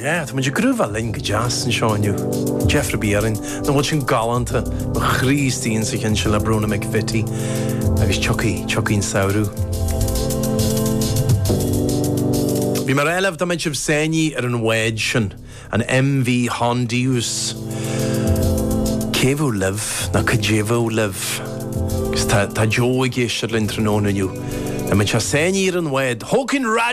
Ja, tá muidir grúbh linn go jazz an seáinniu. Jeffrey Bierin, na bhil sin galanta, ma chrístín sa chin se le Bruna McVitie, agus Chucky'n saoirú. Bhí mar eileh da meid sibh saoine ar an weid sin, an MV Hondiús. Céhú liv, na cadéhú liv. Gus tá Joe i ggéisir linn trónaniu. Da meid se saoine ar an weid, Hócin rad